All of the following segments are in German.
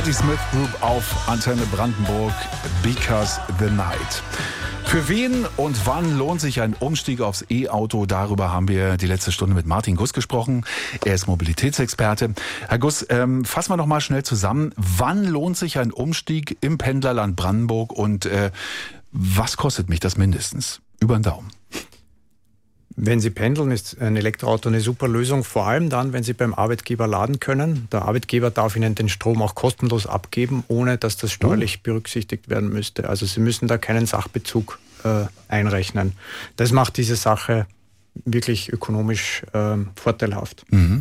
Patti Smith Group auf Antenne Brandenburg, Because the Night. Für wen und wann lohnt sich ein Umstieg aufs E-Auto? Darüber haben wir die letzte Stunde mit Martin Guss gesprochen. Er ist Mobilitätsexperte. Herr Guss, fassen wir noch mal schnell zusammen. Wann lohnt sich ein Umstieg im Pendlerland Brandenburg und was kostet mich das mindestens? Über den Daumen. Wenn Sie pendeln, ist ein Elektroauto eine super Lösung, vor allem dann, wenn Sie beim Arbeitgeber laden können. Der Arbeitgeber darf Ihnen den Strom auch kostenlos abgeben, ohne dass das steuerlich berücksichtigt werden müsste. Also Sie müssen da keinen Sachbezug einrechnen. Das macht diese Sache wirklich ökonomisch vorteilhaft. Mhm.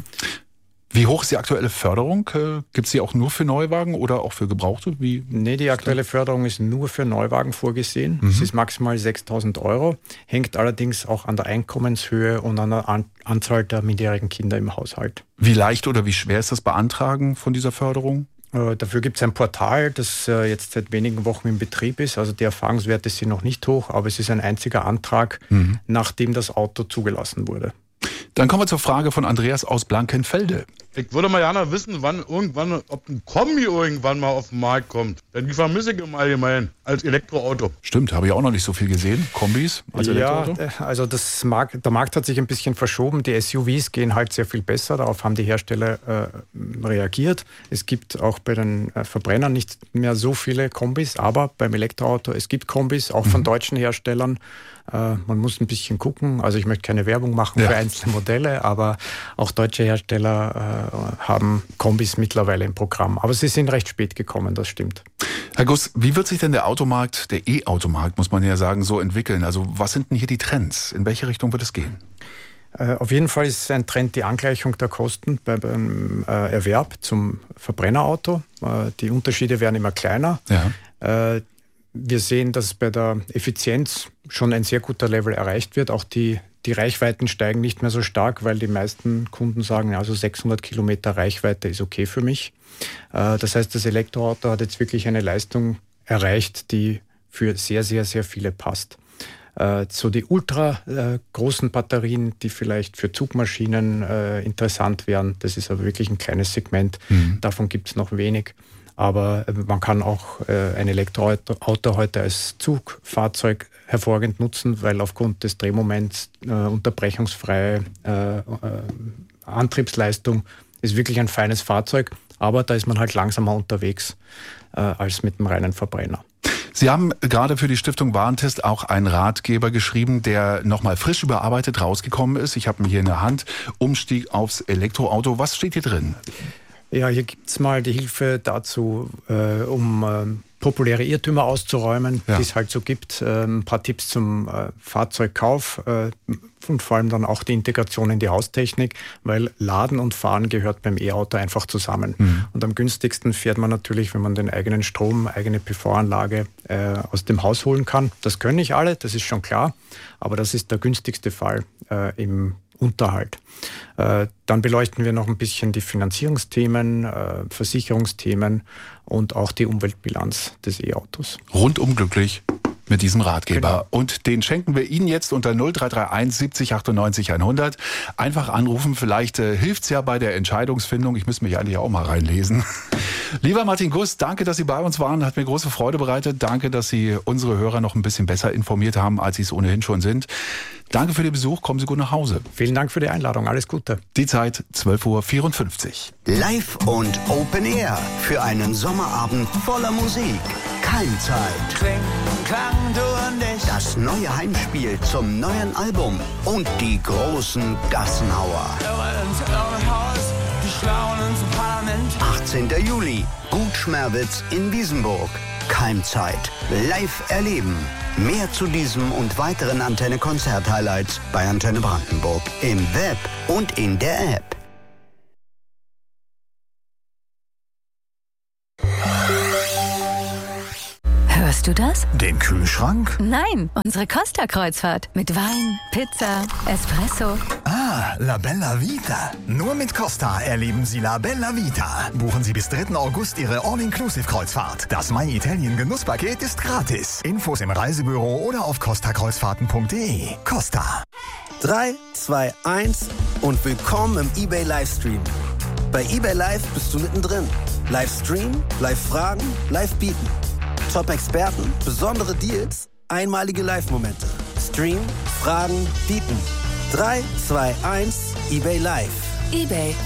Wie hoch ist die aktuelle Förderung? Gibt es die auch nur für Neuwagen oder auch für Gebrauchte? Nee, die aktuelle Förderung ist nur für Neuwagen vorgesehen. Es ist maximal 6.000 €, hängt allerdings auch an der Einkommenshöhe und an der Anzahl der minderjährigen Kinder im Haushalt. Wie leicht oder wie schwer ist das Beantragen von dieser Förderung? Dafür gibt es ein Portal, das jetzt seit wenigen Wochen in Betrieb ist. Also die Erfahrungswerte sind noch nicht hoch, aber es ist ein einziger Antrag, nachdem das Auto zugelassen wurde. Dann kommen wir zur Frage von Andreas aus Blankenfelde. Ich würde mal gerne wissen, ob ein Kombi irgendwann mal auf den Markt kommt. Denn die vermisse ich im Allgemeinen als Elektroauto. Stimmt, habe ich auch noch nicht so viel gesehen. Kombis als Elektroauto? Ja, also der Markt hat sich ein bisschen verschoben. Die SUVs gehen halt sehr viel besser. Darauf haben die Hersteller reagiert. Es gibt auch bei den Verbrennern nicht mehr so viele Kombis, aber beim Elektroauto, es gibt Kombis, auch von deutschen Herstellern. Man muss ein bisschen gucken. Also ich möchte keine Werbung machen für einzelne Modelle, aber auch deutsche Hersteller haben Kombis mittlerweile im Programm. Aber sie sind recht spät gekommen, das stimmt. Herr Guss, wie wird sich denn der Automarkt, der E-Automarkt, muss man ja sagen, so entwickeln? Also was sind denn hier die Trends? In welche Richtung wird es gehen? Auf jeden Fall ist ein Trend die Angleichung der Kosten beim Erwerb zum Verbrennerauto. Die Unterschiede werden immer kleiner. Ja. Wir sehen, dass bei der Effizienz schon ein sehr guter Level erreicht wird. Auch die Reichweiten steigen nicht mehr so stark, weil die meisten Kunden sagen, also 600 Kilometer Reichweite ist okay für mich. Das heißt, das Elektroauto hat jetzt wirklich eine Leistung erreicht, die für sehr, sehr, sehr viele passt. So die ultra großen Batterien, die vielleicht für Zugmaschinen interessant wären, das ist aber wirklich ein kleines Segment. Davon gibt es noch wenig. Aber man kann auch ein Elektroauto heute als Zugfahrzeug hervorragend nutzen, weil aufgrund des Drehmoments unterbrechungsfreie Antriebsleistung ist wirklich ein feines Fahrzeug. Aber da ist man halt langsamer unterwegs als mit einem reinen Verbrenner. Sie haben gerade für die Stiftung Warentest auch einen Ratgeber geschrieben, der nochmal frisch überarbeitet rausgekommen ist. Ich habe ihn hier in der Hand. Umstieg aufs Elektroauto. Was steht hier drin? Ja, hier gibt es mal die Hilfe dazu, um populäre Irrtümer auszuräumen, die es halt so gibt. Ein paar Tipps zum Fahrzeugkauf und vor allem dann auch die Integration in die Haustechnik, weil Laden und Fahren gehört beim E-Auto einfach zusammen. Und am günstigsten fährt man natürlich, wenn man den eigenen Strom, eigene PV-Anlage aus dem Haus holen kann. Das können nicht alle, das ist schon klar, aber das ist der günstigste Fall im Unterhalt. Dann beleuchten wir noch ein bisschen die Finanzierungsthemen, Versicherungsthemen und auch die Umweltbilanz des E-Autos. Rundum glücklich mit diesem Ratgeber. Genau. Und den schenken wir Ihnen jetzt unter 0331 70 98 100. Einfach anrufen, vielleicht hilft's ja bei der Entscheidungsfindung. Ich müsste mich eigentlich auch mal reinlesen. Lieber Martin Guss, danke, dass Sie bei uns waren. Hat mir große Freude bereitet. Danke, dass Sie unsere Hörer noch ein bisschen besser informiert haben, als Sie es ohnehin schon sind. Danke für den Besuch. Kommen Sie gut nach Hause. Vielen Dank für die Einladung. Alles Gute. Die Zeit 12:54 Uhr. Live und Open Air für einen Sommerabend voller Musik. Keimzeit. Klang, du und ich. Das neue Heimspiel zum neuen Album und die großen Gassenhauer. Irre ins Irrenhaus, die Schlauen ins Parlament. 18. Juli, Gut Schmerwitz in Wiesenburg. Keimzeit. Live erleben. Mehr zu diesem und weiteren Antenne-Konzert-Highlights bei Antenne Brandenburg im Web und in der App. Hörst du das? Den Kühlschrank? Nein, unsere Costa-Kreuzfahrt. Mit Wein, Pizza, Espresso. Ah, La Bella Vita. Nur mit Costa erleben Sie La Bella Vita. Buchen Sie bis 3. August Ihre All-Inclusive-Kreuzfahrt. Das My Italien Genusspaket ist gratis. Infos im Reisebüro oder auf costakreuzfahrten.de. Costa. 3, 2, 1 und willkommen im eBay Livestream. Bei eBay Live bist du mittendrin. Livestream, Live-Fragen, Live-Bieten. Top-Experten, besondere Deals, einmalige Live-Momente. Stream, Fragen, Bieten. 3, 2, 1, eBay Live. eBay.